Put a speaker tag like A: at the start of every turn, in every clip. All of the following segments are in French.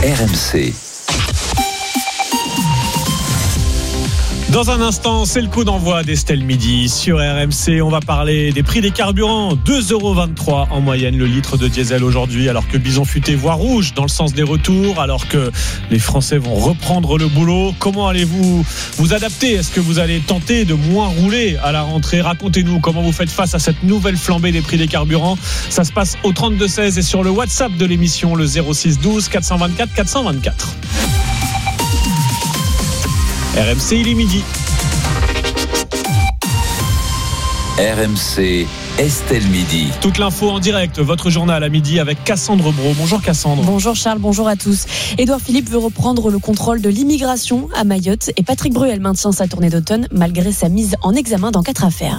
A: RMC.
B: Dans un instant, c'est le coup d'envoi d'Estelle Midi sur RMC. On va parler des prix des carburants. 2,23 € en moyenne le litre de diesel aujourd'hui, alors que Bison Futé voit rouge dans le sens des retours, alors que les Français vont reprendre le boulot. Comment allez-vous vous adapter ? Est-ce que vous allez tenter de moins rouler à la rentrée ? Racontez-nous comment vous faites face à cette nouvelle flambée des prix des carburants. Ça se passe au 32-16 et sur le WhatsApp de l'émission, le 06 12 424 424. RMC, il est midi.
A: RMC, Estelle Midi.
B: Toute l'info en direct, votre journal à midi avec Cassandre Braud. Bonjour Cassandre.
C: Bonjour Charles, bonjour à tous. Édouard Philippe veut reprendre le contrôle de l'immigration à Mayotte et Patrick Bruel maintient sa tournée d'automne malgré sa mise en examen dans 4 affaires.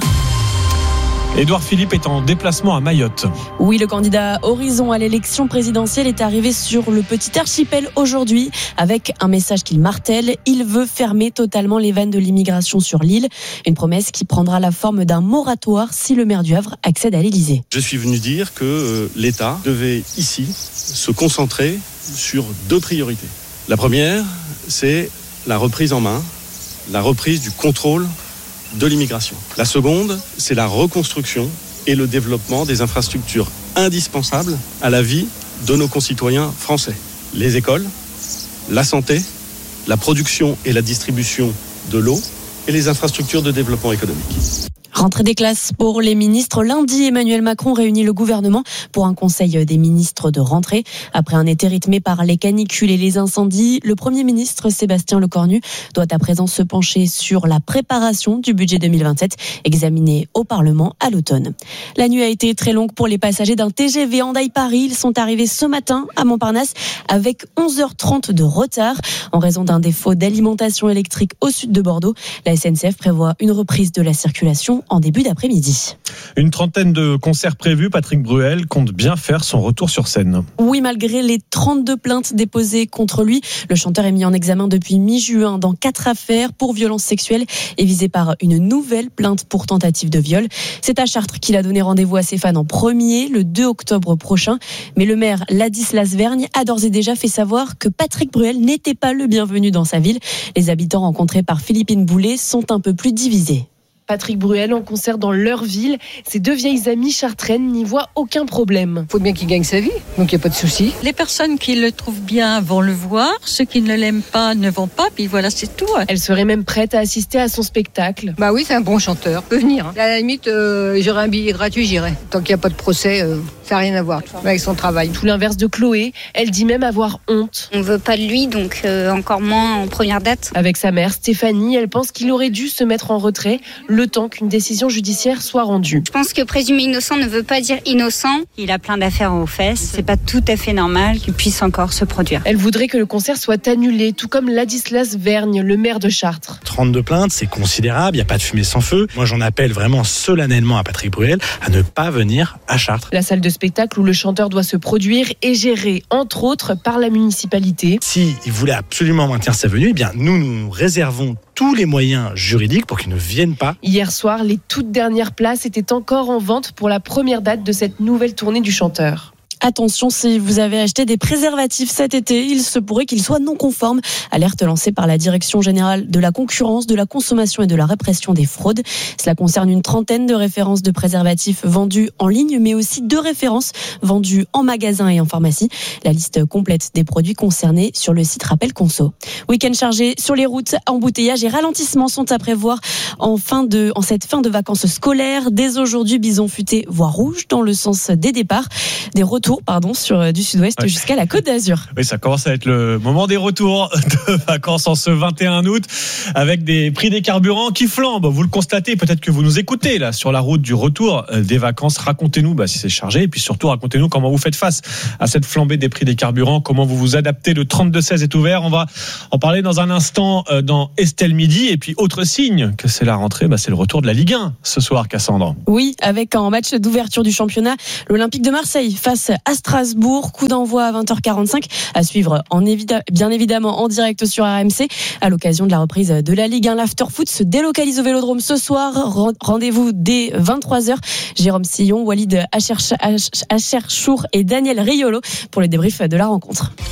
B: Édouard Philippe est en déplacement à Mayotte.
C: Oui, le candidat Horizon à l'élection présidentielle est arrivé sur le petit archipel aujourd'hui avec un message qu'il martèle. Il veut fermer totalement les vannes de l'immigration sur l'île. Une promesse qui prendra la forme d'un moratoire si le maire du Havre accède à l'Élysée.
D: Je suis venu dire que l'État devait ici se concentrer sur 2 priorités. La première, c'est la reprise en main, la reprise du contrôle de l'immigration. La seconde, c'est la reconstruction et le développement des infrastructures indispensables à la vie de nos concitoyens français. Les écoles, la santé, la production et la distribution de l'eau et les infrastructures de développement économique.
C: Rentrée des classes pour les ministres. Lundi, Emmanuel Macron réunit le gouvernement pour un conseil des ministres de rentrée. Après un été rythmé par les canicules et les incendies, le Premier ministre Sébastien Lecornu doit à présent se pencher sur la préparation du budget 2027, examiné au Parlement à l'automne. La nuit a été très longue pour les passagers d'un TGV Hendaye-Paris. Ils sont arrivés ce matin à Montparnasse avec 11h30 de retard en raison d'un défaut d'alimentation électrique au sud de Bordeaux. La SNCF prévoit une reprise de la circulation en début d'après-midi.
B: Une trentaine de concerts prévus. Patrick Bruel compte bien faire son retour sur scène.
C: Oui, malgré les 32 plaintes déposées contre lui, le chanteur est mis en examen depuis mi-juin dans 4 affaires pour violences sexuelles et visé par une nouvelle plainte pour tentative de viol. C'est à Chartres qu'il a donné rendez-vous à ses fans en premier, le 2 octobre prochain. Mais le maire Ladislas Vergne a d'ores et déjà fait savoir que Patrick Bruel n'était pas le bienvenu dans sa ville. Les habitants rencontrés par Philippine Boulet sont un peu plus divisés.
E: Patrick Bruel en concert dans leur ville. Ses 2 vieilles amies chartraines n'y voient aucun problème.
F: Il faut bien qu'il gagne sa vie, donc il n'y a pas de souci.
G: Les personnes qui le trouvent bien vont le voir, ceux qui ne l'aiment pas ne vont pas, puis voilà, c'est tout.
E: Elle serait même prête à assister à son spectacle.
F: Bah oui, c'est un bon chanteur, peut venir. À la limite, j'aurais un billet gratuit, j'irai. Tant qu'il n'y a pas de procès, ça n'a rien à voir avec son travail.
E: Tout l'inverse de Chloé, elle dit même avoir honte.
H: On ne veut pas de lui, donc encore moins en première date.
E: Avec sa mère, Stéphanie, elle pense qu'il aurait dû se mettre en retrait le temps qu'une décision judiciaire soit rendue.
H: Je pense que présumer innocent ne veut pas dire innocent.
G: Il a plein d'affaires aux fesses, c'est pas tout à fait normal qu'il puisse encore se produire.
E: Elle voudrait que le concert soit annulé, tout comme Ladislas Vergne, le maire de Chartres.
I: 32 plaintes, c'est considérable, il n'y a pas de fumée sans feu. Moi j'en appelle vraiment solennellement à Patrick Bruel à ne pas venir à Chartres.
E: La salle de spectacle où le chanteur doit se produire est gérée, entre autres, par la municipalité.
I: S'il voulait absolument maintenir sa venue, eh bien nous réservons tous les moyens juridiques pour qu'ils ne viennent pas.
E: Hier soir, les toutes dernières places étaient encore en vente pour la première date de cette nouvelle tournée du chanteur.
C: Attention, si vous avez acheté des préservatifs cet été, il se pourrait qu'ils soient non conformes. Alerte lancée par la Direction générale de la concurrence, de la consommation et de la répression des fraudes. Cela concerne une trentaine de références de préservatifs vendus en ligne, mais aussi 2 références vendues en magasin et en pharmacie. La liste complète des produits concernés sur le site Rappel Conso. Week-end chargé sur les routes, embouteillages et ralentissements sont à prévoir en cette fin de vacances scolaires. Dès aujourd'hui, Bison Futé voit rouge dans le sens des départs. Des retours sur du sud-ouest jusqu'à la Côte d'Azur.
B: Oui, ça commence à être le moment des retours de vacances en ce 21 août avec des prix des carburants qui flambent. Vous le constatez, peut-être que vous nous écoutez là sur la route du retour des vacances. Racontez-nous si c'est chargé et puis surtout racontez-nous comment vous faites face à cette flambée des prix des carburants, comment vous vous adaptez. Le 32-16 est ouvert. On va en parler dans un instant dans Estelle Midi. Et puis autre signe que c'est la rentrée, c'est le retour de la Ligue 1 ce soir, Cassandre.
C: Oui, avec en match d'ouverture du championnat, l'Olympique de Marseille face à Strasbourg, coup d'envoi à 20h45 à suivre bien évidemment en direct sur RMC à l'occasion de la reprise de la Ligue 1. L'after-foot se délocalise au Vélodrome ce soir. Rendez-vous dès 23h. Jérôme Sillon, Walid Acherchour et Daniel Riolo pour les débriefs de la rencontre.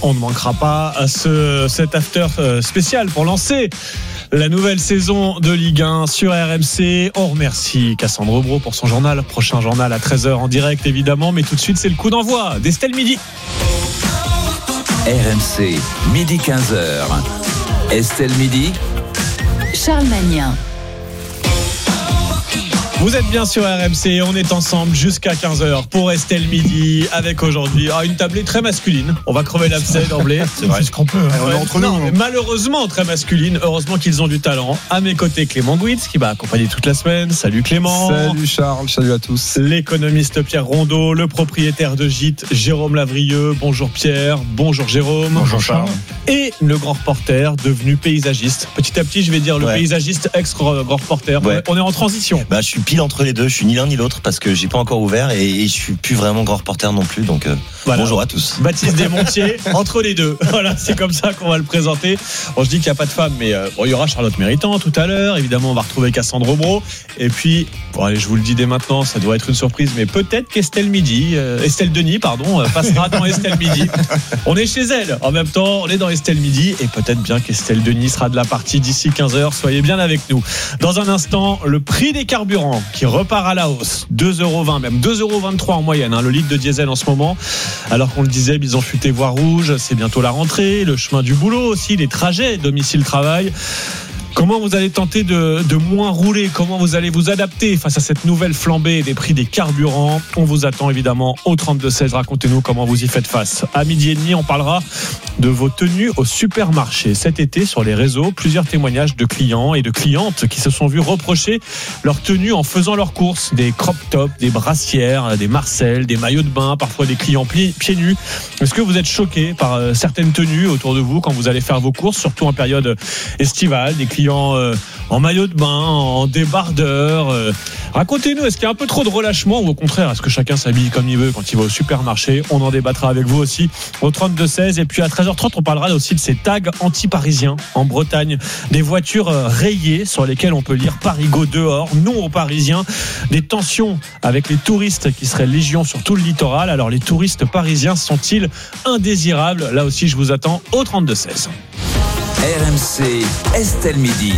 B: On ne manquera pas à cet after spécial pour lancer la nouvelle saison de Ligue 1 sur RMC. On remercie Cassandre Bro pour son journal. Prochain journal à 13h en direct évidemment. Mais tout de suite, c'est le coup d'envoi d'Estelle Midi.
A: RMC, midi 15h. Estelle Midi.
J: Charles Magnin.
B: Vous êtes bien sur RMC, on est ensemble jusqu'à 15h pour Estelle Midi avec aujourd'hui une tablée très masculine. On va crever l'abcès d'emblée.
K: C'est vrai.
B: C'est ce qu'on peut.
K: On est entre nous.
B: Malheureusement très masculine. Heureusement qu'ils ont du talent. À mes côtés, Clément Gouitz qui va accompagner toute la semaine. Salut Clément.
K: Salut Charles, salut à tous.
B: L'économiste Pierre Rondeau, le propriétaire de gîte Jérôme Lavrieux. Bonjour Pierre, bonjour Jérôme.
K: Bonjour Charles.
B: Et le grand reporter devenu paysagiste. Petit à petit, je vais dire le paysagiste ex-grand reporter.
L: Ouais.
B: On est en transition.
L: Je suis pile entre les deux, je suis ni l'un ni l'autre parce que j'ai pas encore ouvert et je suis plus vraiment grand reporter non plus, donc voilà. Bonjour à tous.
B: Baptiste Desmontiers, entre les deux. Voilà, c'est comme ça qu'on va le présenter. Bon, je dis qu'il n'y a pas de femme, mais il y aura Charlotte Méritant tout à l'heure. Évidemment, on va retrouver Cassandre Bro. Et puis, allez, je vous le dis dès maintenant, ça doit être une surprise, mais peut-être qu'Estelle Denis, passera dans Estelle Midi. On est chez elle. En même temps, on est dans Estelle Midi et peut-être bien qu'Estelle Denis sera de la partie d'ici 15h. Soyez bien avec nous. Dans un instant, le prix des carburants qui repart à la hausse. 2,20€, même 2,23€ en moyenne, le litre de diesel en ce moment. Alors qu'on le disait, Bison Futé voie rouge, c'est bientôt la rentrée, le chemin du boulot aussi, les trajets domicile-travail. Comment vous allez tenter de moins rouler? Comment vous allez vous adapter face à cette nouvelle flambée des prix des carburants? On vous attend évidemment au 32-16. Racontez-nous comment vous y faites face. À 12h30, on parlera de vos tenues au supermarché. Cet été, sur les réseaux, plusieurs témoignages de clients et de clientes qui se sont vus reprocher leur tenue en faisant leurs courses. Des crop tops, des brassières, des marcelles, des maillots de bain, parfois des clients pieds nus. Est-ce que vous êtes choqués par certaines tenues autour de vous quand vous allez faire vos courses, surtout en période estivale, des clients en maillot de bain, en débardeur? Racontez-nous, est-ce qu'il y a un peu trop de relâchement ou au contraire, est-ce que chacun s'habille comme il veut quand il va au supermarché? On en débattra avec vous aussi au 32-16. Et puis à 13h30, on parlera aussi de ces tags anti-parisiens en Bretagne, des voitures rayées sur lesquelles on peut lire Parigo dehors, non aux Parisiens, des tensions avec les touristes qui seraient légion sur tout le littoral. Alors les touristes parisiens sont-ils indésirables? Là aussi, je vous attends au 32-16.
A: RMC, Estelle Midi.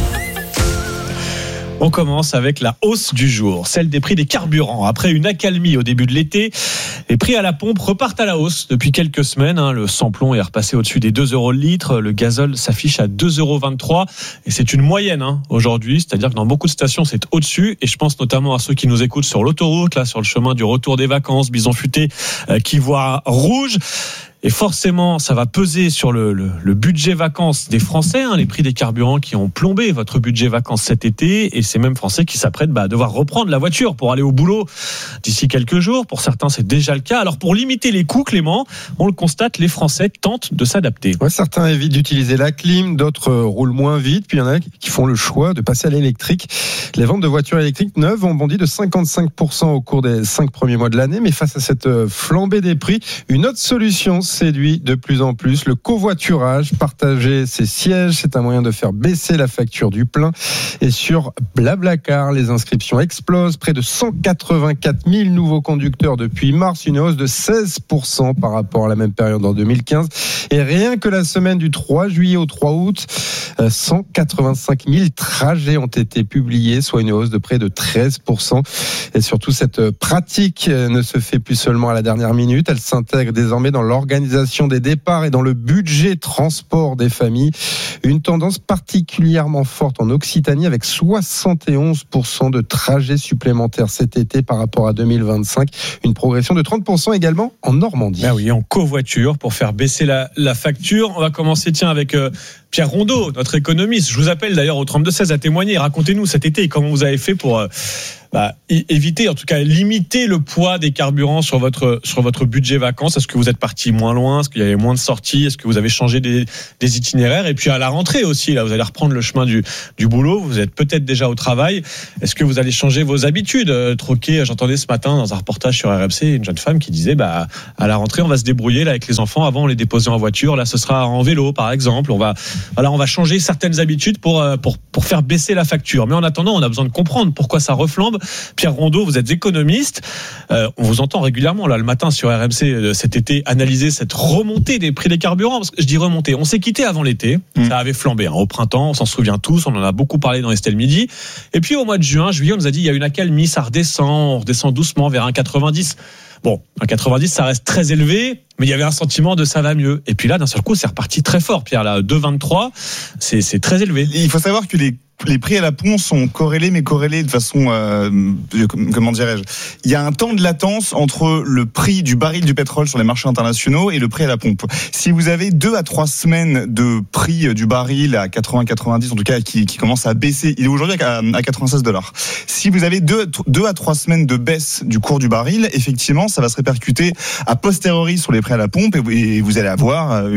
B: On commence avec la hausse du jour, celle des prix des carburants. Après une accalmie au début de l'été, les prix à la pompe repartent à la hausse depuis quelques semaines. Le samplon est repassé au-dessus des 2€ le litre. Le gazole s'affiche à 2,23€. Et c'est une moyenne aujourd'hui, c'est-à-dire que dans beaucoup de stations, c'est au-dessus. Et je pense notamment à ceux qui nous écoutent sur l'autoroute, là sur le chemin du retour des vacances, Bison Futé qui voit rouge. Et forcément, ça va peser sur le budget vacances des Français, les prix des carburants qui ont plombé votre budget vacances cet été. Et ces mêmes Français qui s'apprêtent à devoir reprendre la voiture pour aller au boulot d'ici quelques jours. Pour certains, c'est déjà le cas. Alors, pour limiter les coûts, Clément, on le constate, les Français tentent de s'adapter.
K: Ouais, certains évitent d'utiliser la clim, d'autres roulent moins vite. Puis il y en a qui font le choix de passer à l'électrique. Les ventes de voitures électriques neuves ont bondi de 55% au cours des 5 premiers mois de l'année. Mais face à cette flambée des prix, une autre solution séduit de plus en plus, le covoiturage. Partager ses sièges, c'est un moyen de faire baisser la facture du plein. Et sur Blablacar, les inscriptions explosent. Près de 184 000 nouveaux conducteurs depuis mars, une hausse de 16% par rapport à la même période en 2015. Et rien que la semaine du 3 juillet au 3 août, 185 000 trajets ont été publiés, soit une hausse de près de 13%. Et surtout, cette pratique ne se fait plus seulement à la dernière minute, elle s'intègre désormais dans l'organisation des départs et dans le budget transport des familles. Une tendance particulièrement forte en Occitanie avec 71% de trajets supplémentaires cet été par rapport à 2025. Une progression de 30% également en Normandie.
B: Ben oui, en covoiture pour faire baisser la facture. On va commencer avec Pierre Rondeau, notre économiste. Je vous appelle d'ailleurs au 32-16 à témoigner. Racontez-nous cet été comment vous avez fait pour éviter, en tout cas limiter le poids des carburants sur votre budget vacances. Est-ce que vous êtes parti moins loin? Est-ce qu'il y avait moins de sorties? Est-ce que vous avez changé des itinéraires? Et puis à la rentrée aussi, là, vous allez reprendre le chemin du boulot. Vous êtes peut-être déjà au travail. Est-ce que vous allez changer vos habitudes? Troquer, j'entendais ce matin dans un reportage sur RMC une jeune femme qui disait à la rentrée on va se débrouiller là avec les enfants. Avant on les déposait en voiture, là ce sera en vélo par exemple. On va voilà, on va changer certaines habitudes pour faire baisser la facture. Mais en attendant, on a besoin de comprendre pourquoi ça reflambe. Pierre Rondeau, vous êtes économiste. On vous entend régulièrement là le matin sur RMC cet été analyser cette remontée des prix des carburants. Parce que je dis remontée. On s'est quitté avant l'été. Ça avait flambé au printemps. On s'en souvient tous. On en a beaucoup parlé dans Estelle Midi. Et puis au mois de juillet, on nous a dit il y a une accalmie, ça redescend. On redescend doucement vers 1,90. Bon, 1,90, ça reste très élevé, mais il y avait un sentiment de ça va mieux. Et puis là, d'un seul coup, c'est reparti très fort, Pierre. Là, 2,23, c'est très élevé.
M: Il faut savoir que les prix à la pompe sont corrélés, mais corrélés de façon, comment dirais-je, il y a un temps de latence entre le prix du baril du pétrole sur les marchés internationaux et le prix à la pompe. Si vous avez 2 à 3 semaines de prix du baril à 80-90, en tout cas, qui commence à baisser, il est aujourd'hui à $96. Si vous avez 2 à 3 semaines de baisse du cours du baril, effectivement, ça va se répercuter a posteriori sur les prix à la pompe et vous allez avoir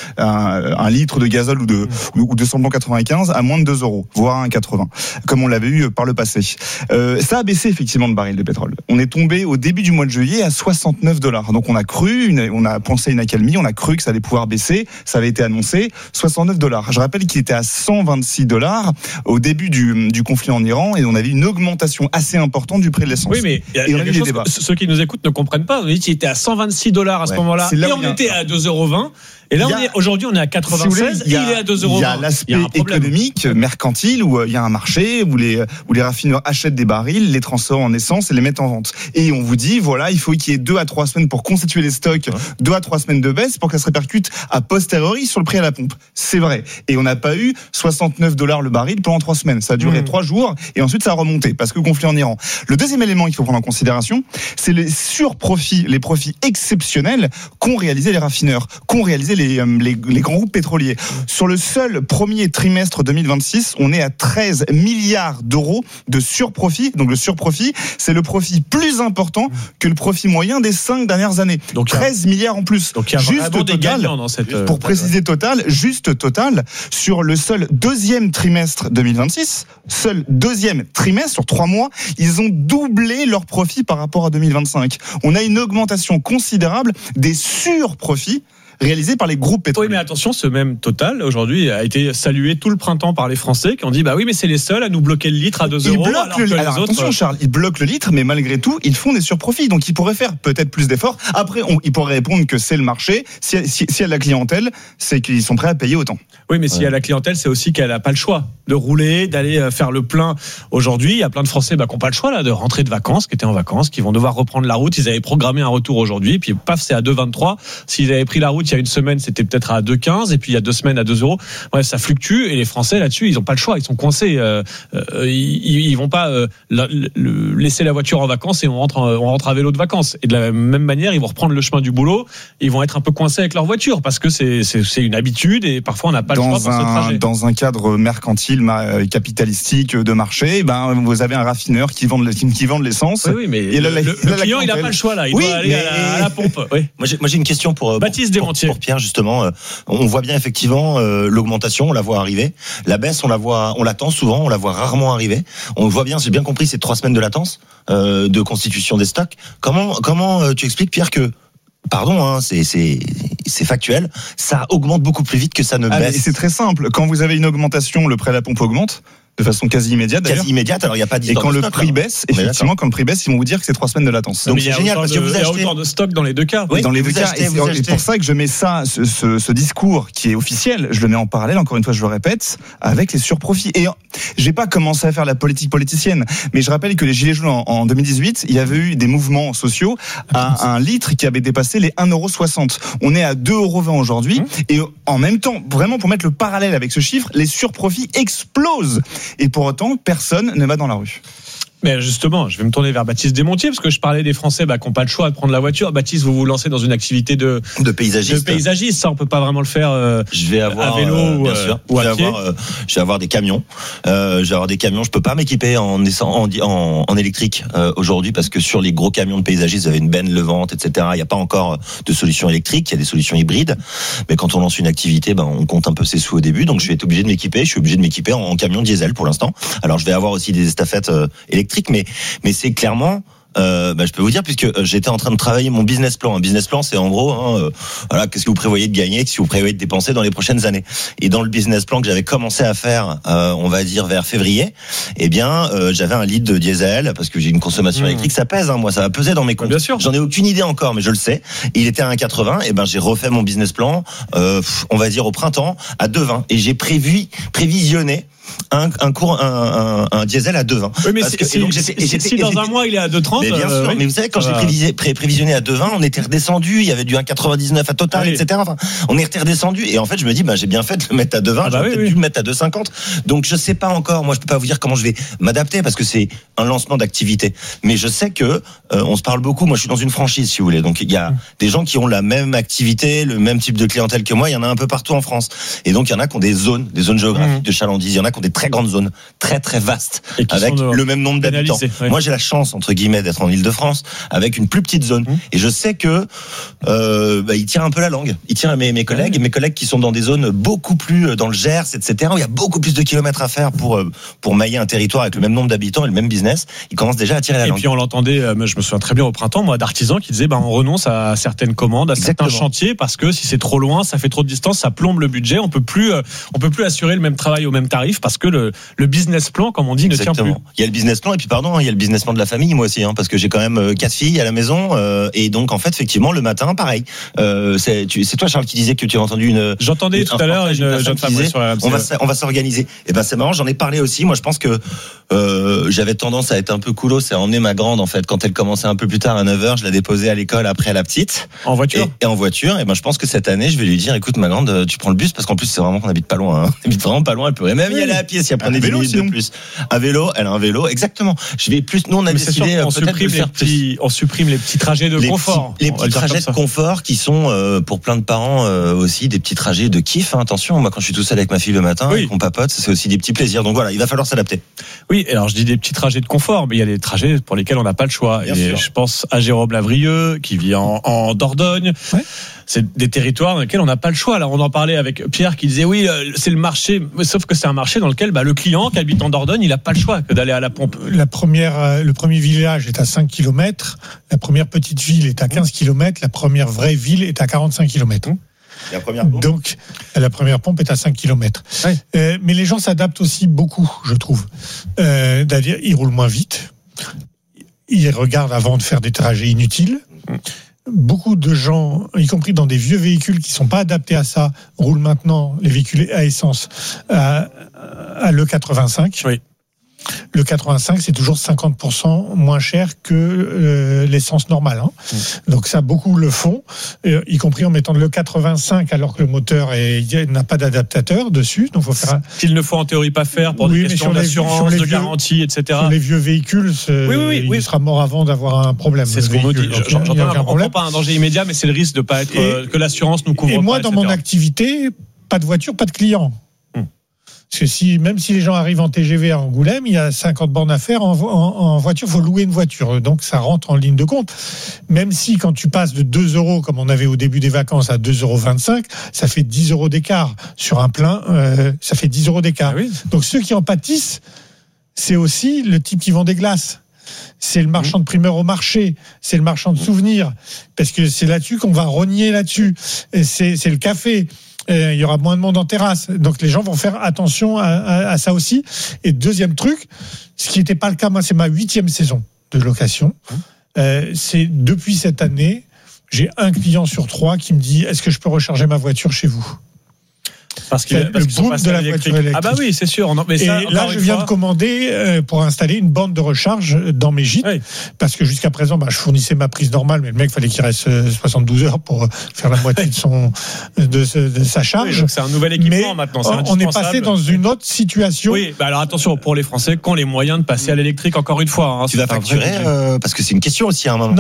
M: un litre de gazole ou de samplon 95 à moins de 2 €, voire 1,80, comme on l'avait eu par le passé. Ça a baissé effectivement le baril de pétrole. On est tombé au début du mois de juillet à $69. Donc on a pensé une accalmie, on a cru que ça allait pouvoir baisser, ça avait été annoncé, $69. Je rappelle qu'il était à $126 au début du conflit en Iran et on avait une augmentation assez importante du prix de l'essence.
B: Oui, mais il y a des choses que ceux qui nous écoutent ne comprennent pas. On a dit qu'il était à $126 à ce moment-là, et on était à 2,20 €. Et là, aujourd'hui, on est à 96, et il est à 2,20 €.
M: Il y a l'aspect économique, mercantile, où il y a un marché, où les raffineurs achètent des barils, les transforment en essence et les mettent en vente. Et on vous dit, voilà, il faut qu'il y ait 2 à 3 semaines pour constituer les stocks, 2 à 3 semaines de baisse pour que ça se répercute a posteriori sur le prix à la pompe. C'est vrai. Et on n'a pas eu $69 le baril pendant 3 semaines. Ça a duré 3 jours, et ensuite ça a remonté, parce que conflit en Iran. Le deuxième élément qu'il faut prendre en considération, c'est les surprofits, les profits exceptionnels qu'ont réalisé les raffineurs, qu'ont réalisé les grands groupes pétroliers. Sur le seul premier trimestre 2026, on est à 13 milliards d'euros de surprofit. Donc le surprofit, c'est le profit plus important que le profit moyen des 5 dernières années. Donc 13 milliards en plus.
B: Donc il y a
M: juste
B: vraiment des gagnants dans cette...
M: Pour préciser Total, sur le seul deuxième trimestre 2026, seul deuxième trimestre sur 3 mois, ils ont doublé leur profit par rapport à 2025. On a une augmentation considérable des surprofits réalisé par les groupes pétroliers.
B: Oui, mais attention, ce même Total, aujourd'hui, a été salué tout le printemps par les Français qui ont dit, bah oui, mais c'est les seuls à nous bloquer le litre à 2 €.
M: Alors attention, Charles, ils bloquent le litre, mais malgré tout, ils font des surprofits. Donc, ils pourraient faire peut-être plus d'efforts. Après, ils pourraient répondre que c'est le marché. Si y a la clientèle, c'est qu'ils sont prêts à payer autant.
B: Oui, mais s'il y a la clientèle, c'est aussi qu'elle n'a pas le choix de rouler, d'aller faire le plein. Aujourd'hui, il y a plein de Français qui n'ont pas le choix là, de rentrer de vacances, qui étaient en vacances, qui vont devoir reprendre la route. Ils avaient programmé un retour aujourd'hui, puis paf, c'est à 2,23. S'ils avaient pris la route il y a une semaine, c'était peut-être à 2,15, et puis il y a 2 semaines à 2 €. Bref, ça fluctue, et les Français là-dessus, ils n'ont pas le choix, ils sont coincés. Ils vont pas laisser la voiture en vacances et on rentre à vélo de vacances. Et de la même manière, ils vont reprendre le chemin du boulot, ils vont être un peu coincés avec leur voiture parce que c'est une habitude et parfois on n'a pas le choix pour ce trajet.
M: Dans un cadre mercantile, capitalistique de marché, vous avez un raffineur qui vend de l'essence.
B: Oui, mais le client, il n'a pas le choix là. Il doit aller à la pompe. Oui.
L: Moi, j'ai une question pour
B: Baptiste Desmontiers.
L: Pour Pierre, justement. On voit bien effectivement l'augmentation, on la voit arriver. La baisse, on l'attend souvent, on la voit rarement arriver. On voit bien, j'ai bien compris, c'est 3 semaines de latence de constitution des stocks. Comment tu expliques, Pierre, que pardon, c'est factuel, ça augmente beaucoup plus vite que ça ne baisse.
M: Et c'est très simple. Quand vous avez une augmentation, le prêt à la pompe augmente. De façon quasi immédiate d'ailleurs.
L: Quasi immédiate, alors il n'y a pas d'histoire.
M: Et quand le prix baisse, effectivement, quand le prix baisse, ils vont vous dire que c'est 3 semaines de latence.
B: Donc c'est génial parce que il y a autant de stock dans les deux cas.
M: Oui, dans les deux cas. Et c'est pour ça que je mets ce discours qui est officiel, je le mets en parallèle, encore une fois, je le répète, avec les surprofits. Et j'ai pas commencé à faire la politique politicienne, mais je rappelle que les Gilets jaunes en 2018, il y avait eu des mouvements sociaux à un litre qui avait dépassé les 1,60 €. On est à 2,20 € aujourd'hui. Et en même temps, vraiment pour mettre le parallèle avec ce chiffre, les surprofits explosent. Et pour autant, personne ne va dans la rue.
B: Mais justement, je vais me tourner vers Baptiste Desmontiers parce que je parlais des Français qui n'ont pas le choix de prendre la voiture. Baptiste, vous vous lancez dans une activité de paysagiste. Ça, on peut pas vraiment le faire
L: je vais avoir,
B: à vélo
L: bien sûr.
B: ou à pied.
L: Je vais avoir des camions. Je peux pas m'équiper en électrique aujourd'hui parce que sur les gros camions de paysagistes, vous avez une benne levante, etc. Il n'y a pas encore de solution électrique. Il y a des solutions hybrides. Mais quand on lance une activité, on compte un peu ses sous au début. Donc je vais être obligé de m'équiper. Je suis obligé de m'équiper en camion diesel pour l'instant. Alors je vais avoir aussi des estafettes électriques. Mais c'est clairement Je peux vous dire, puisque j'étais en train de travailler mon business plan. Un business plan, c'est en gros, voilà, qu'est-ce que vous prévoyez de gagner, qu'est-ce que vous prévoyez de dépenser dans les prochaines années. Et dans le business plan que j'avais commencé à faire, on va dire vers février, j'avais un litre de diesel, parce que j'ai une consommation électrique, ça pèse, moi, ça va peser dans mes comptes.
B: Bien sûr.
L: J'en ai aucune idée encore, mais je le sais. Il était à 1,80, j'ai refait mon business plan, on va dire au printemps, à 2,20. Et j'ai prévisionné un diesel à 2,20.
B: Oui, mais si dans un mois il est à 2,30.
L: Mais bien sûr, mais vous savez, quand j'ai prévisionné à 2,20, on était redescendu, il y avait du 1,99 à Total, etc. Enfin, on est redescendu, et en fait, je me dis, j'ai bien fait de le mettre à 2,20, j'aurais peut-être dû le mettre à 2,50. Donc, je sais pas encore, moi, je peux pas vous dire comment je vais m'adapter, parce que c'est un lancement d'activité. Mais je sais que, on se parle beaucoup, moi, je suis dans une franchise, si vous voulez. Donc, il y a des gens qui ont la même activité, le même type de clientèle que moi, il y en a un peu partout en France. Et donc, il y en a qui ont des zones géographiques de chalandise, il y en a qui ont des très grandes zones, très très vastes, avec le même nombre d'habitants. Moi, j'ai la chance, entre guillemets, d'être en Île-de-France, avec une plus petite zone. Et je sais que il tire un peu la langue. Il tire mes collègues qui sont dans des zones beaucoup plus dans le Gers, etc., où il y a beaucoup plus de kilomètres à faire pour mailler un territoire avec le même nombre d'habitants et le même business. Ils commencent déjà à tirer la langue.
B: Et puis on l'entendait, je me souviens très bien au printemps, moi, d'artisans qui disaient, on renonce à certaines commandes, à certains chantiers, parce que si c'est trop loin, ça fait trop de distance, ça plombe le budget. On peut plus assurer le même travail au même tarif, parce que le business plan, comme on dit, ne tient plus.
L: Il y a le business plan, et puis il y a le business plan de la famille, moi aussi, parce que j'ai quand même 4 filles à la maison, et donc en fait, effectivement, le matin, pareil. C'est toi, Charles, qui disais que tu as entendu une.
B: J'entendais tout à l'heure une jeune femme sur RMC.
L: On va s'organiser. Et c'est marrant, j'en ai parlé aussi. Moi, je pense que j'avais tendance à être un peu coolos, c'est à emmener ma grande, en fait, quand elle commençait un peu plus tard à 9h, je la déposais à l'école après la petite.
B: En voiture.
L: Et en voiture. Et je pense que cette année, je vais lui dire, écoute, ma grande, tu prends le bus, parce qu'en plus, c'est vraiment qu'on habite pas loin. On habite vraiment pas loin. Elle pourrait même y aller à pied si elle prenait 10 minutes de plus. Un vélo, elle a un vélo, exactement. Je vais plus. Nous, on a décidé
B: on supprime les petits trajets de confort.
L: Les petits trajets de confort qui sont pour plein de parents aussi des petits trajets de kiff. Attention, moi, quand je suis tout seul avec ma fille le matin, et qu'on papote, c'est aussi des petits plaisirs. Donc voilà, il va falloir s'adapter.
B: Oui, alors je dis des petits trajets de confort, mais il y a des trajets pour lesquels on n'a pas le choix. Bien sûr. Je pense à Jérôme Lavrieux, qui vit en Dordogne. Ouais. C'est des territoires dans lesquels on n'a pas le choix. Là, on en parlait avec Pierre qui disait c'est le marché, sauf que c'est un marché dans lequel le client qui habite en Dordogne, il n'a pas le choix que d'aller à la pompe.
N: Le premier village est à 5 km, la première petite ville est à 15 km, la première vraie ville est à 45 km. Donc, la première pompe est à 5 km. Ouais. Mais les gens s'adaptent aussi beaucoup, je trouve. C'est-à-dire, ils roulent moins vite, ils regardent avant de faire des trajets inutiles. Beaucoup de gens, y compris dans des vieux véhicules qui ne sont pas adaptés à ça, roulent maintenant les véhicules à essence à l'E85. Oui. Le 85, c'est toujours 50% moins cher que l'essence normale. Donc ça, beaucoup le font, y compris en mettant le 85 alors que le moteur n'a pas d'adaptateur dessus. Donc faut faire
B: qu'il ne faut en théorie pas faire pour des questions d'assurance, de garantie, etc.
N: Sur les vieux véhicules, il sera mort avant d'avoir un problème.
B: C'est ce qu'on nous dit. J'entends, on ne prend pas un danger immédiat, mais c'est le risque de pas être que l'assurance nous couvre.
N: Et moi,
B: pas,
N: dans mon activité, pas de voiture, pas de client. Parce que même si les gens arrivent en TGV à Angoulême, il y a 50 bornes à faire en voiture, il faut louer une voiture. Donc ça rentre en ligne de compte. Même si quand tu passes de 2 € comme on avait au début des vacances à 2,25 €, ça fait 10 € d'écart. Sur un plein, ça fait 10 € d'écart. Ah oui. Donc ceux qui en pâtissent, c'est aussi le type qui vend des glaces. C'est le marchand de primeur au marché, c'est le marchand de souvenirs, parce que c'est là-dessus qu'on va rogner là-dessus. Et c'est le café. Il y aura moins de monde en terrasse. Donc les gens vont faire attention à ça aussi. Et deuxième truc, ce qui n'était pas le cas, moi c'est ma 8e saison de location. C'est depuis cette année, j'ai un client sur 3 qui me dit est-ce que je peux recharger ma voiture chez vous ?
B: Parce que le boom de la voiture électrique. Ah bah oui, c'est sûr. Mais ça,
N: et là, je viens de commander pour installer une borne de recharge dans mes gîtes, parce que jusqu'à présent, je fournissais ma prise normale, mais le mec, fallait qu'il reste 72 heures pour faire la moitié de sa charge.
B: Oui, donc c'est un nouvel équipement maintenant.
N: On est passé dans une autre situation.
B: Oui, alors attention pour les Français, qui ont les moyens de passer à l'électrique encore une fois.
L: Tu vas facturer parce que c'est une question aussi à un moment.
N: Non,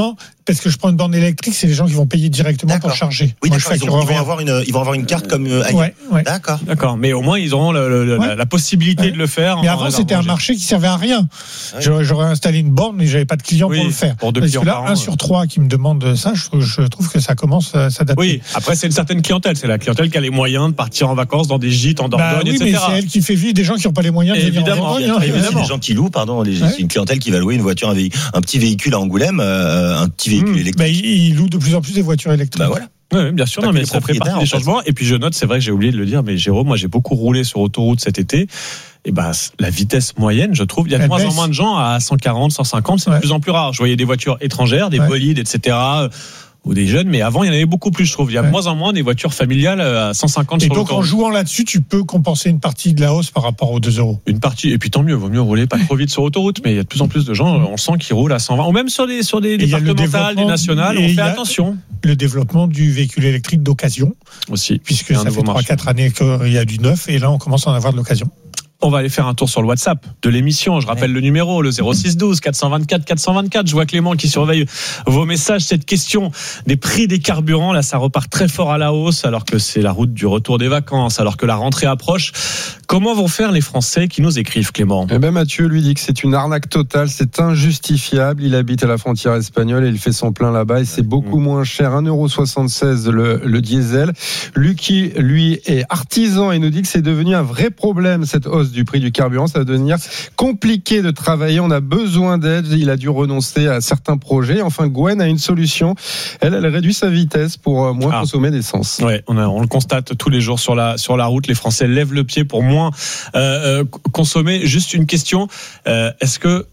N: parce que je prends une borne électrique, c'est les gens qui vont payer directement pour charger.
L: Oui,
N: moi,
L: d'accord, ils vont avoir une carte comme ailleurs.
N: Ouais.
L: D'accord.
B: Mais au moins, ils auront la possibilité de le faire.
N: Mais avant, c'était un marché qui servait à rien. J'aurais installé une borne, mais j'avais pas de clients pour le faire.
B: Pour 2
N: parce
B: clients
N: que là,
B: par an,
N: 1 sur 3 qui me demande ça, je trouve que ça commence à s'adapter.
B: Oui, après, c'est une certaine clientèle. C'est la clientèle qui a les moyens de partir en vacances dans des gîtes en Dordogne, etc.
N: Mais c'est elle qui fait vivre des gens qui n'ont pas les moyens de venir en Dordogne.
L: Évidemment. Les gens qui louent, c'est une clientèle qui va louer une voiture, un petit véhicule à Angoulême, un petit véhicule électrique.
N: Ils louent de plus en plus des voitures électriques.
L: Voilà.
B: Oui, bien sûr, mais ça fait partie des changements. Et puis je note, c'est vrai que j'ai oublié de le dire, mais Jérôme, moi j'ai beaucoup roulé sur autoroute cet été. Et la vitesse moyenne, je trouve, il y a de moins en moins de gens à 140, 150, c'est de plus en plus rare. Je voyais des voitures étrangères, des bolides, etc., ou des jeunes, mais avant il y en avait beaucoup plus, je trouve. Il y a de moins en moins des voitures familiales à 150 sur l'autoroute.
N: Et donc en jouant là-dessus, tu peux compenser une partie de la hausse par rapport aux 2 euros.
B: Une partie, et puis tant mieux, vaut mieux rouler pas trop vite sur autoroute, mais il y a de plus en plus de gens, on sent qu'ils roulent à 120, ou même sur des départementales, des nationales, on fait attention.
N: Le développement du véhicule électrique d'occasion
B: aussi,
N: puisque ça fait 3-4 années qu'il y a du neuf, et là on commence à en avoir de l'occasion.
B: On va aller faire un tour sur le WhatsApp de l'émission. Je rappelle le numéro, le 0612 424 424. Je vois Clément qui surveille vos messages. Cette question des prix des carburants, là, ça repart très fort à la hausse, alors que c'est la route du retour des vacances, alors que la rentrée approche. Comment vont faire les Français qui nous écrivent, Clément ?
K: Mathieu lui dit que c'est une arnaque totale, c'est injustifiable. Il habite à la frontière espagnole et il fait son plein là-bas et c'est beaucoup moins cher. 1,76€ le diesel. Lucky, lui, est artisan et nous dit que c'est devenu un vrai problème, cette hausse du prix du carburant. Ça va devenir compliqué de travailler. On a besoin d'aide. Il a dû renoncer à certains projets. Enfin, Gwen a une solution. Elle réduit sa vitesse pour moins consommer d'essence.
B: Ouais, on le constate tous les jours sur la route. Les Français lèvent le pied pour moins consommer. Juste une question. Est-ce que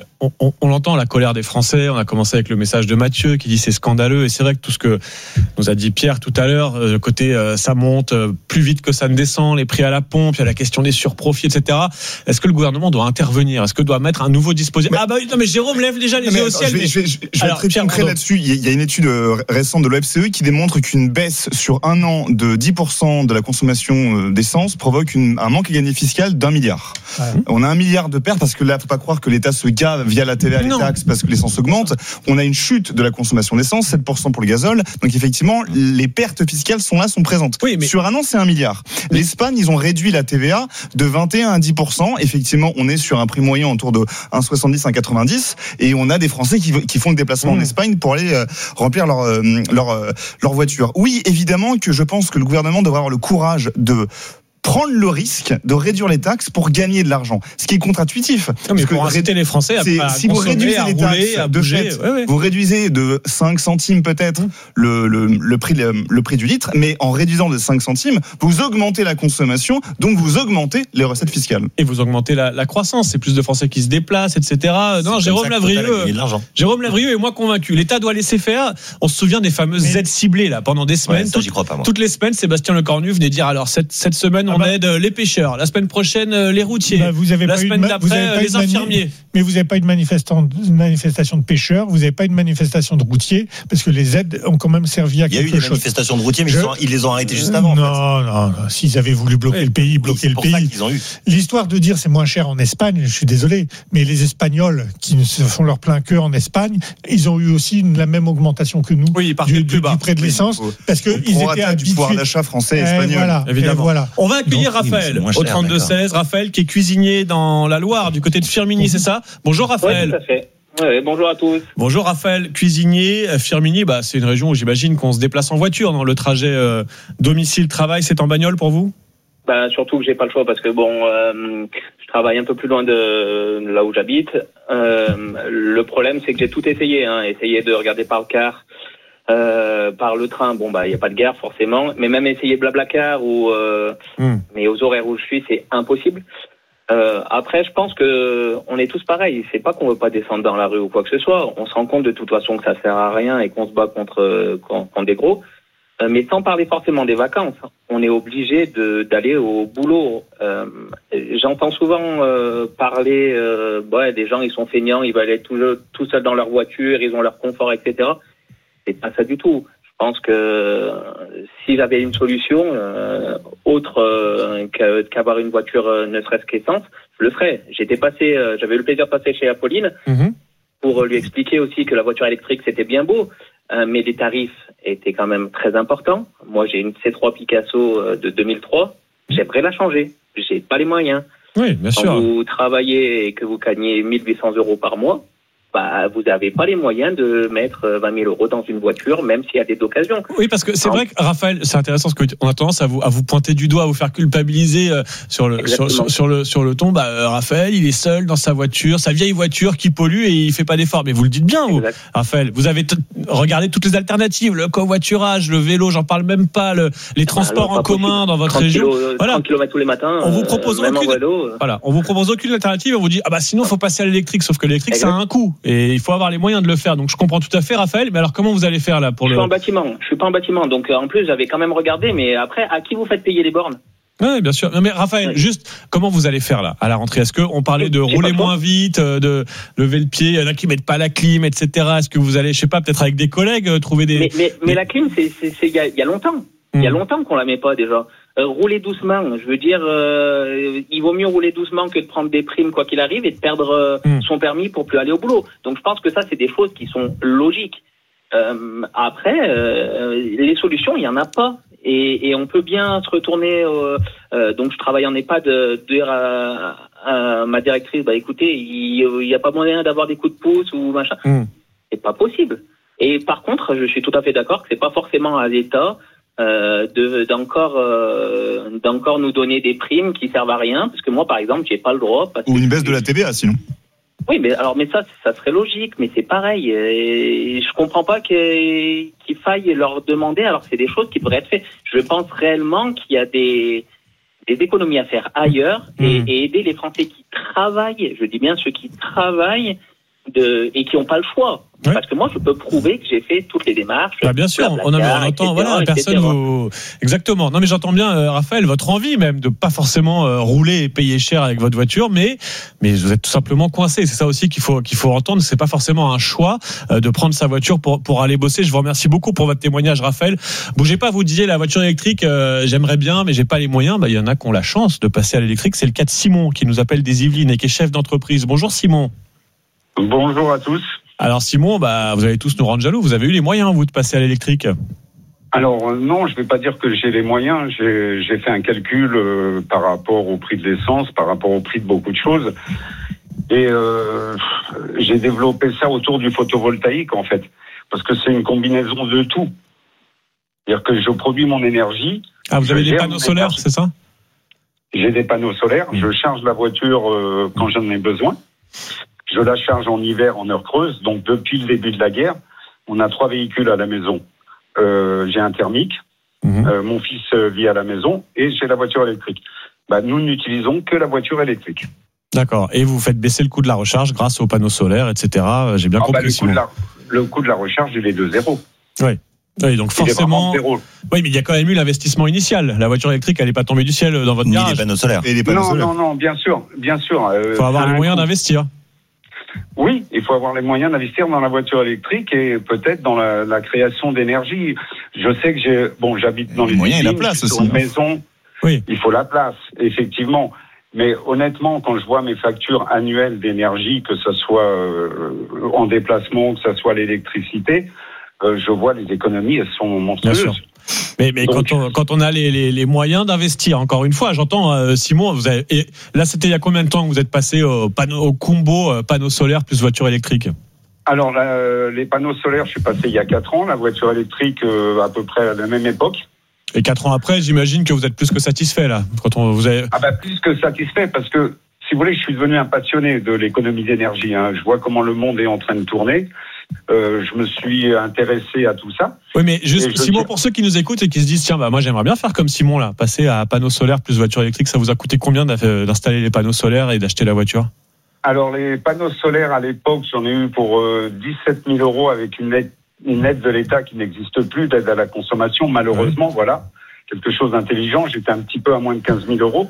B: on entend la colère des Français. On a commencé avec le message de Mathieu qui dit c'est scandaleux, et c'est vrai que tout ce que nous a dit Pierre tout à l'heure, côté ça monte plus vite que ça ne descend, les prix à la pompe, il y a la question des surprofits, etc. Est-ce que le gouvernement doit intervenir ? Est-ce que doit mettre un nouveau dispositif ? Non mais Jérôme lève déjà les yeux au ciel.
M: Je vais très bien créer là-dessus. Il y a une étude récente de l'OFCE qui démontre qu'une baisse sur un an de 10% de la consommation d'essence provoque un manque à gagner fiscal d'1 milliard. On a 1 milliard de pertes parce que là, faut pas croire que l'État se gave via la TVA, les taxes, parce que l'essence augmente. On a une chute de la consommation d'essence, 7% pour le gazole. Donc effectivement, les pertes fiscales sont présentes. Oui, mais sur un an, c'est 1 milliard. L'Espagne, ils ont réduit la TVA de 21 à 10%. Effectivement, on est sur un prix moyen autour de 1,70, 1,90. Et on a des Français qui font le déplacement en Espagne pour aller remplir leur voiture. Oui, évidemment que je pense que le gouvernement devrait avoir le courage de prendre le risque de réduire les taxes pour gagner de l'argent, ce qui est contre-intuitif.
B: Mais pour inciter les Français à
M: si vous réduisez les taxes
B: à bouger,
M: vous réduisez de 5 centimes peut-être le prix du litre, mais en réduisant de 5 centimes, vous augmentez la consommation, donc vous augmentez les recettes fiscales.
B: Et vous augmentez la croissance, c'est plus de Français qui se déplacent, etc. Non, Jérôme Lavrieux est moins convaincu. L'État doit laisser faire. On se souvient des fameuses aides ciblées là pendant des semaines.
L: Ça, j'y crois pas, moi.
B: Toutes les semaines, Sébastien Lecornu venait dire alors cette semaine on aide les pêcheurs, la semaine prochaine les routiers, la semaine d'après les infirmiers.
N: Mais vous n'avez pas une manifestation de pêcheurs, vous n'avez pas une manifestation de routiers, parce que les aides ont quand même servi à quelque chose.
L: Il y a eu des manifestations de routiers, mais ils les ont arrêtées juste avant.
N: Non. S'ils avaient voulu bloquer le pays, bloquer le pays. L'histoire de dire c'est moins cher en Espagne, je suis désolé, mais les Espagnols qui se font leur plein cœur en Espagne, ils ont eu aussi la même augmentation que nous du prix de l'essence, parce qu'ils étaient habitués
M: du pouvoir d'achat français et espagnol.
B: Évidemment. On va accueillir Raphaël au 32-16. Raphaël qui est cuisinier dans la Loire, du côté de Firminy, c'est ça ? Bonjour Raphaël.
O: Oui, tout à fait. Oui, bonjour à tous.
B: Bonjour Raphaël, cuisinier. Firminy, c'est une région où j'imagine qu'on se déplace en voiture. Dans le trajet domicile-travail, c'est en bagnole pour vous ?
O: Surtout que j'ai pas le choix parce que je travaille un peu plus loin de là où j'habite. Le problème, c'est que j'ai tout essayé. Essayé de regarder par le car. Par le train, il y a pas de gare forcément, mais même essayer Blablacar mais aux horaires où je suis, c'est impossible. Après, je pense que on est tous pareils. C'est pas qu'on veut pas descendre dans la rue ou quoi que ce soit. On se rend compte de toute façon que ça sert à rien et qu'on se bat contre des gros. Mais sans parler forcément des vacances, on est obligé d'aller au boulot. J'entends souvent parler des gens, ils sont feignants, ils veulent être tout seuls dans leur voiture, ils ont leur confort, etc. C'est pas ça du tout. Je pense que si j'avais une solution autre qu'avoir une voiture ne serait-ce qu'essence, je le ferais. J'avais eu le plaisir de passer chez Apolline. pour lui expliquer aussi que la voiture électrique c'était bien beau, mais les tarifs étaient quand même très importants. Moi j'ai une C3 Picasso de 2003, j'aimerais la changer, j'ai pas les moyens.
B: Oui, bien sûr.
O: Quand vous travaillez et que vous gagnez 1800 € par mois, vous n'avez pas les moyens de mettre 20 000 € dans une voiture, même s'il y a des occasions.
B: Oui, parce que c'est vrai que, Raphaël, c'est intéressant, parce qu'on a tendance à vous pointer du doigt, à vous faire culpabiliser sur le ton. Raphaël, il est seul dans sa voiture, sa vieille voiture qui pollue et il fait pas d'efforts. Mais vous le dites bien, vous, Raphaël. Vous avez regardé toutes les alternatives, le covoiturage, le vélo, j'en parle même pas, les transports en commun dans votre région.
O: 30 km tous les matins.
B: On vous propose on vous propose aucune alternative. On vous dit, sinon, faut passer à l'électrique. Sauf que l'électrique, ça a un coût. Et il faut avoir les moyens de le faire. Donc je comprends tout à fait, Raphaël. Mais alors comment vous allez faire là pour
O: Je suis pas en bâtiment. Donc en plus j'avais quand même regardé. Mais après, à qui vous faites payer les bornes?
B: Oui, bien sûr. Non, mais Raphaël, juste comment vous allez faire là à la rentrée? Est-ce que on parlait de rouler moins vite, de lever le pied? Il y en a qui mettent pas la clim, etc. Est-ce que vous allez, je sais pas, peut-être avec des collègues trouver des
O: mais la clim, c'est il y a longtemps. Il y a longtemps qu'on la met pas déjà. Rouler doucement, je veux dire, il vaut mieux rouler doucement que de prendre des primes quoi qu'il arrive et de perdre son permis pour plus aller au boulot. Donc je pense que ça c'est des choses qui sont logiques. Après, les solutions, il y en a pas. Et on peut bien se retourner. Donc je travaille en EHPAD, dire à ma directrice, écoutez, il y a pas moyen d'avoir des coups de pouce ou machin. C'est pas possible. Et par contre, je suis tout à fait d'accord que c'est pas forcément à l'État d'encore nous donner des primes qui servent à rien, parce que moi par exemple j'ai pas le droit
M: ou une baisse de la TVA sinon.
O: Oui, mais ça serait logique, mais c'est pareil. Et je comprends pas qu'il faille leur demander alors que c'est des choses qui devraient être faites. Je pense réellement qu'il y a des économies à faire ailleurs et aider les Français qui travaillent. Je dis bien ceux qui travaillent et qui n'ont pas le choix. Oui. Parce que moi, je peux prouver que j'ai fait toutes les démarches.
B: Bien sûr, on entend, voilà, personne vous... Exactement. Non, mais j'entends bien, Raphaël, votre envie même de pas forcément rouler et payer cher avec votre voiture, mais vous êtes tout simplement coincé. C'est ça aussi qu'il faut entendre. C'est pas forcément un choix de prendre sa voiture pour aller bosser. Je vous remercie beaucoup pour votre témoignage, Raphaël. Bougez pas, vous disiez la voiture électrique, j'aimerais bien, mais j'ai pas les moyens. Il y en a qui ont la chance de passer à l'électrique. C'est le cas de Simon qui nous appelle des Yvelines et qui est chef d'entreprise. Bonjour Simon.
P: Bonjour à tous.
B: Alors Simon, vous allez tous nous rendre jaloux. Vous avez eu les moyens, vous, de passer à l'électrique?
P: Alors non, je ne vais pas dire que j'ai les moyens. J'ai fait un calcul par rapport au prix de l'essence, par rapport au prix de beaucoup de choses. Et j'ai développé ça autour du photovoltaïque, en fait. Parce que c'est une combinaison de tout. C'est-à-dire que je produis mon énergie.
B: Ah, vous avez des panneaux solaires, c'est ça?
P: J'ai des panneaux solaires. Je charge la voiture quand j'en ai besoin. Je la charge en hiver, en heure creuse. Donc, depuis le début de la guerre, on a 3 véhicules à la maison. J'ai un thermique. Mon fils vit à la maison. Et j'ai la voiture électrique. Nous n'utilisons que la voiture électrique.
B: D'accord. Et vous faites baisser le coût de la recharge grâce aux panneaux solaires, etc. J'ai bien compris.
P: Le coût de la recharge, il est de 0.
B: Oui, donc forcément. Oui, mais il y a quand même eu l'investissement initial. La voiture électrique, elle n'est pas tombée du ciel dans votre garage.
L: Les panneaux solaires.
P: Non, bien sûr.
B: Il faut avoir les moyens d'investir.
P: Oui, il faut avoir les moyens d'investir dans la voiture électrique et peut-être dans la création d'énergie. Je sais que j'habite dans les
M: moyens et la place aussi.
P: Une maison.
B: Oui.
P: Il faut la place, effectivement. Mais honnêtement, quand je vois mes factures annuelles d'énergie, que ce soit en déplacement, que ce soit l'électricité, je vois les économies, elles sont monstrueuses.
B: Mais donc, quand on a les moyens d'investir, encore une fois, j'entends Simon, là c'était il y a combien de temps que vous êtes passé au combo panneaux solaires plus voiture électrique?
P: Alors les panneaux solaires, je suis passé il y a 4 ans, la voiture électrique à peu près à la même époque.
B: Et 4 ans après, j'imagine que vous êtes plus que satisfait là.
P: Plus que satisfait, parce que si vous voulez, je suis devenu un passionné de l'économie d'énergie. Je vois comment le monde est en train de tourner. Je me suis intéressé à tout ça.
B: Oui, mais juste Simon, pour ceux qui nous écoutent et qui se disent tiens, moi j'aimerais bien faire comme Simon là, passer à panneaux solaires plus voiture électrique, ça vous a coûté combien d'installer les panneaux solaires et d'acheter la voiture?
P: Alors les panneaux solaires à l'époque, j'en ai eu pour 17 000 € avec une aide de l'État qui n'existe plus, d'aide à la consommation, malheureusement, voilà, quelque chose d'intelligent. J'étais un petit peu à moins de 15 000 €.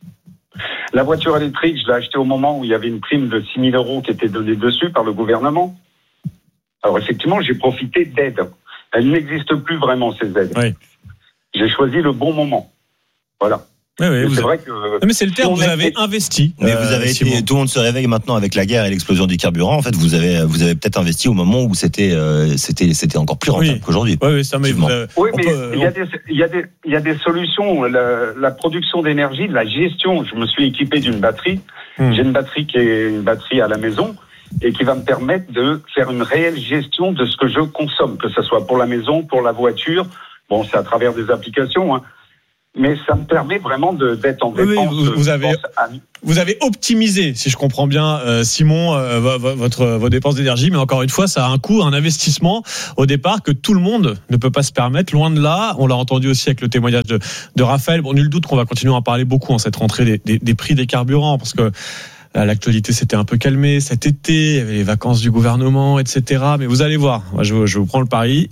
P: La voiture électrique, je l'ai achetée au moment où il y avait une prime de 6 000 € qui était donnée dessus par le gouvernement. Alors effectivement, j'ai profité d'aides. Elles n'existent plus vraiment, ces aides.
B: Oui.
P: J'ai choisi le bon moment. Voilà.
B: Oui,
P: c'est vrai que.
B: Mais c'est le terme, vous avez investi.
L: Mais vous avez été, tout le monde se réveille maintenant avec la guerre et l'explosion du carburant. En fait, vous avez peut-être investi au moment où c'était encore plus rentable qu'aujourd'hui.
B: Oui, ça, mais
P: il y a des solutions. La production d'énergie, la gestion. Je me suis équipé d'une batterie. J'ai une batterie qui est une batterie à la maison et qui va me permettre de faire une réelle gestion de ce que je consomme, que ce soit pour la maison, pour la voiture. Bon, c'est à travers des applications, hein. Mais ça me permet vraiment d'être en dépense.
B: Vous avez optimisé, si je comprends bien, Simon, vos dépenses d'énergie, mais encore une fois, ça a un coût, un investissement au départ que tout le monde ne peut pas se permettre. Loin de là, on l'a entendu aussi avec le témoignage de Raphaël. Bon, nul doute qu'on va continuer à en parler beaucoup en cette rentrée des prix des carburants, parce que l'actualité s'était un peu calmée cet été, il y avait les vacances du gouvernement, etc. Mais vous allez voir, moi je vous prends le pari,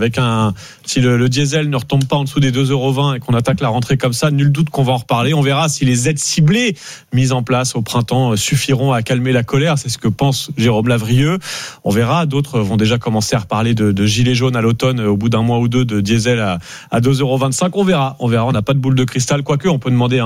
B: si le diesel ne retombe pas en dessous des 2,20 € et qu'on attaque la rentrée comme ça, nul doute qu'on va en reparler. On verra si les aides ciblées mises en place au printemps suffiront à calmer la colère. C'est ce que pense Jérôme Lavrieux. On verra, d'autres vont déjà commencer à reparler de gilets jaunes à l'automne au bout d'un mois ou deux, de diesel à 2,25 €. On verra, on n'a pas de boule de cristal, quoique on peut demander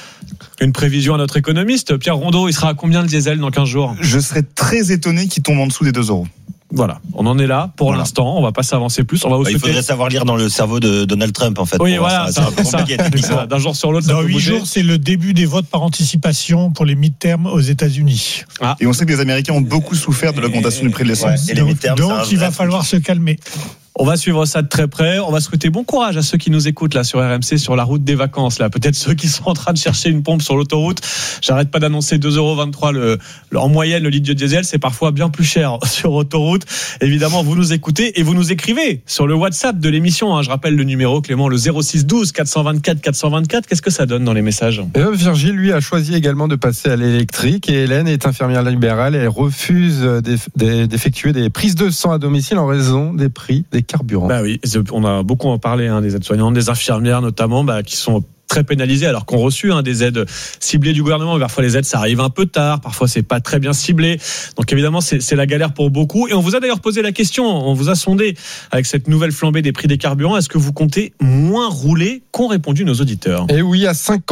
B: une prévision à notre économiste. Pierre Rondeau, il sera à combien le diesel dans 15 jours ?
M: Je serais très étonné qu'il tombe en dessous des 2 €.
B: Voilà, on en est là pour l'instant, on va pas s'avancer plus. Il
L: faudrait savoir lire dans le cerveau de Donald Trump, en fait.
B: Oui, voilà,
L: c'est un peu compliqué.
B: D'un jour sur l'autre.
N: Dans 8 jours, c'est le début des votes par anticipation pour les mid-terms aux États-Unis.
M: Et on sait que les Américains ont beaucoup souffert de l'augmentation du prix de l'essence.
N: Donc il va falloir se calmer.
B: On va suivre ça de très près. On va souhaiter bon courage à ceux qui nous écoutent là sur RMC, sur la route des vacances. Là, peut-être ceux qui sont en train de chercher une pompe sur l'autoroute. J'arrête pas d'annoncer 2,23 € en moyenne le litre de diesel. C'est parfois bien plus cher sur autoroute. Évidemment, vous nous écoutez et vous nous écrivez sur le WhatsApp de l'émission. Je rappelle le numéro, Clément, le 06 12 424 424. Qu'est-ce que ça donne dans les messages ?
K: Virgile, lui, a choisi également de passer à l'électrique. Et Hélène est infirmière libérale. Elle refuse d'effectuer des prises de sang à domicile en raison des prix des carburant.
B: Bah oui, on a beaucoup en parlé, des aides-soignantes, des infirmières notamment, qui sont très pénalisés alors qu'on reçu des aides ciblées du gouvernement. Parfois les aides ça arrive un peu tard, parfois c'est pas très bien ciblé. Donc évidemment c'est la galère pour beaucoup. Et on vous a d'ailleurs posé la question, on vous a sondé avec cette nouvelle flambée des prix des carburants. Est-ce que vous comptez moins rouler qu'ont répondu nos auditeurs ?
K: Et oui, à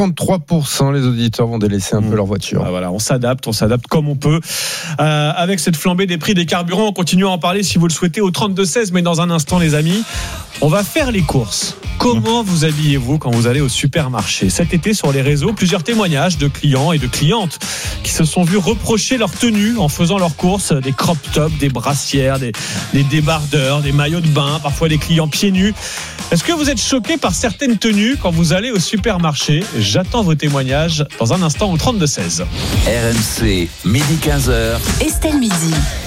K: 53%, les auditeurs vont délaisser un peu leur voiture.
B: Voilà, on s'adapte comme on peut. Avec cette flambée des prix des carburants, on continue à en parler si vous le souhaitez au 32-16. Mais dans un instant, les amis, on va faire les courses. Comment vous habillez-vous quand vous allez au supermarché ? Cet été, sur les réseaux, plusieurs témoignages de clients et de clientes qui se sont vus reprocher leur tenue en faisant leurs courses, des crop tops, des brassières, des débardeurs, des maillots de bain, parfois des clients pieds nus. Est-ce que vous êtes choqués par certaines tenues quand vous allez au supermarché ? J'attends vos témoignages dans un instant au 32-16.
A: RMC, midi 15h.
J: Estelle Midi.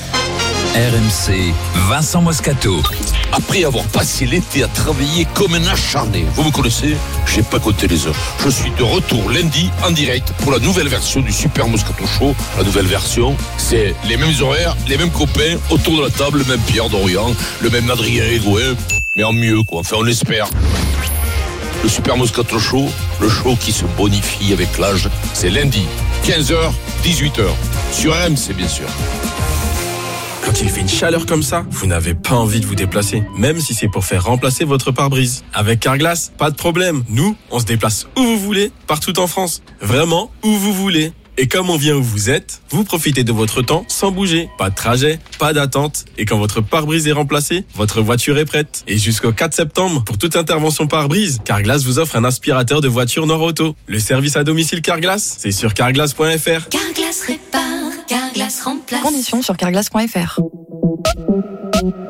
A: RMC, Vincent Moscato.
Q: Après avoir passé l'été à travailler comme un acharné, vous me connaissez, j'ai pas compté les heures. Je suis de retour lundi en direct pour la nouvelle version du Super Moscato Show. La nouvelle version, c'est les mêmes horaires, les mêmes copains autour de la table, le même Pierre Dorian, le même Adrien Egoin, mais en mieux quoi, enfin on l'espère. Le Super Moscato Show, le show qui se bonifie avec l'âge, c'est lundi, 15h, 18h, sur RMC bien sûr.
R: Quand il fait une chaleur comme ça, vous n'avez pas envie de vous déplacer, même si c'est pour faire remplacer votre pare-brise. Avec Carglass, pas de problème. Nous, on se déplace où vous voulez, partout en France. Vraiment, où vous voulez. Et comme on vient où vous êtes, vous profitez de votre temps sans bouger. Pas de trajet, pas d'attente. Et quand votre pare-brise est remplacé, votre voiture est prête. Et jusqu'au 4 septembre, pour toute intervention pare-brise, Carglass vous offre un aspirateur de voiture Nord-Auto. Le service à domicile Carglass, c'est sur carglass.fr.
J: Carglass répare, Carglass remplace. Conditions sur carglass.fr.